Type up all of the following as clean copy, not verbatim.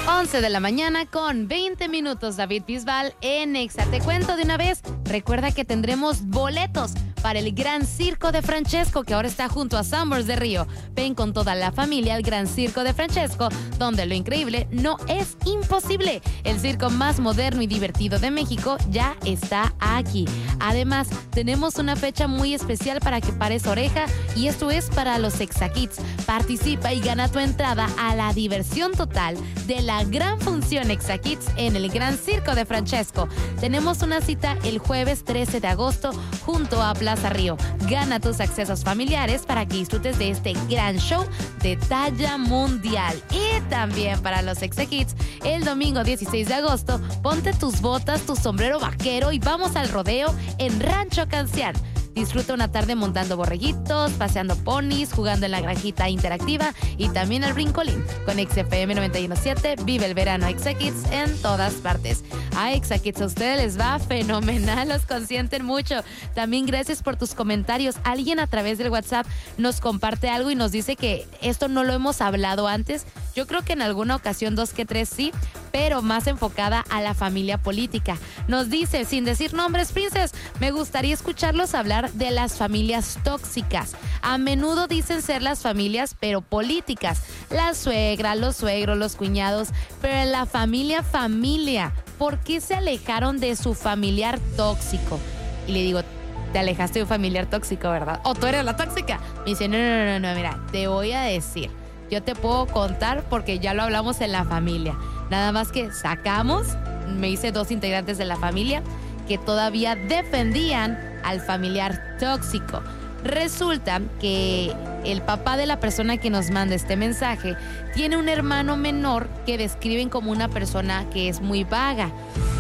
11 de la mañana con 20 minutos, David Bisbal en Exa. Te cuento de una vez, recuerda que tendremos boletos para el Gran Circo de Francesco, que ahora está junto a Summers de Río. Ven con toda la familia al Gran Circo de Francesco, donde lo increíble no es imposible. El circo más moderno y divertido de México ya está aquí. Además, tenemos una fecha muy especial para que pares oreja, y esto es para los Exa Kids. Participa y gana tu entrada a la diversión total de la gran función Exa Kids en el Gran Circo de Francesco. Tenemos una cita el jueves 13 de agosto junto a Plaza Río. Gana tus accesos familiares para que disfrutes de este gran show de talla mundial. Y también para los Exa Kids, el domingo 16 de agosto, ponte tus botas, tu sombrero vaquero y vamos al rodeo en Rancho Cancián. Disfruta una tarde montando borreguitos, paseando ponis, jugando en la granjita interactiva y también el brincolín. Con XFM 91.7 vive el verano Exa Kids en todas partes. A Exa Kids, a ustedes les va fenomenal, los consienten mucho. También gracias por tus comentarios. Alguien a través del WhatsApp nos comparte algo y nos dice que esto no lo hemos hablado antes. Yo creo que en alguna ocasión 2 que 3 sí, pero más enfocada a la familia política. Nos dice, sin decir nombres, Princess, me gustaría escucharlos hablar de las familias tóxicas. A menudo dicen ser las familias, pero políticas. La suegra, los suegros, los cuñados, pero en la familia, ¿por qué se alejaron de su familiar tóxico? Y le digo, te alejaste de un familiar tóxico, ¿verdad? ¿O tú eres la tóxica? Me dice, no, mira, te voy a decir. Yo te puedo contar porque ya lo hablamos en la familia. Nada más que sacamos, me hice 2 integrantes de la familia que todavía defendían al familiar tóxico. Resulta que el papá de la persona que nos manda este mensaje tiene un hermano menor que describen como una persona que es muy vaga.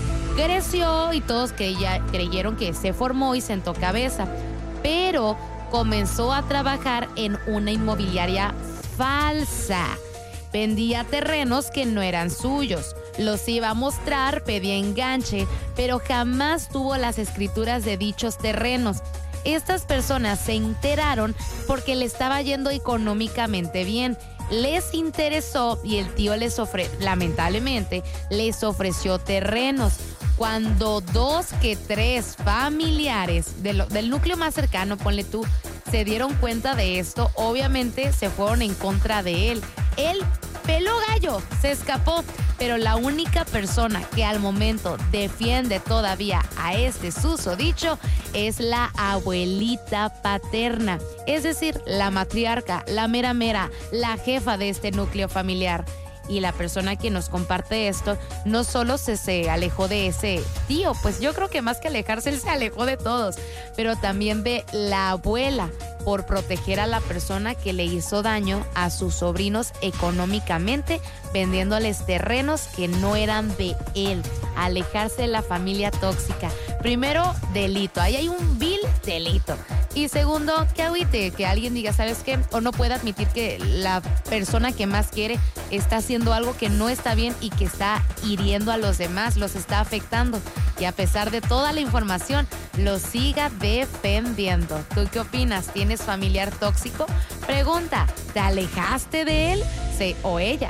Creció y todos creyeron que se formó y sentó cabeza, pero comenzó a trabajar en una inmobiliaria falsa. Vendía terrenos que no eran suyos. Los iba a mostrar, pedía enganche, pero jamás tuvo las escrituras de dichos terrenos. Estas personas se enteraron porque le estaba yendo económicamente bien. Les interesó y el tío lamentablemente les ofreció terrenos. Cuando 2 que 3 familiares del núcleo más cercano, ponle tú, se dieron cuenta de esto, obviamente se fueron en contra de él. Él peló gallo, se escapó, pero la única persona que al momento defiende todavía a este susodicho es la abuelita paterna, es decir, la matriarca, la mera, la jefa de este núcleo familiar. Y la persona que nos comparte esto no solo se alejó de ese tío, pues yo creo que más que alejarse, él se alejó de todos, pero también de la abuela por proteger a la persona que le hizo daño a sus sobrinos económicamente, vendiéndoles terrenos que no eran de él. Alejarse de la familia tóxica. Primero, delito. Ahí hay un vil delito. Y segundo, que agüite, que alguien diga, ¿sabes qué? O no puede admitir que la persona que más quiere está haciendo algo que no está bien y que está hiriendo a los demás, los está afectando. Y a pesar de toda la información, lo siga defendiendo. ¿Tú qué opinas? ¿Tienes familiar tóxico? Pregunta, ¿te alejaste de él? O ella.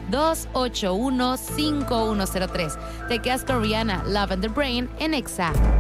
664-281-5103. Te quedas con Rihanna, Love and the Brain en Exa.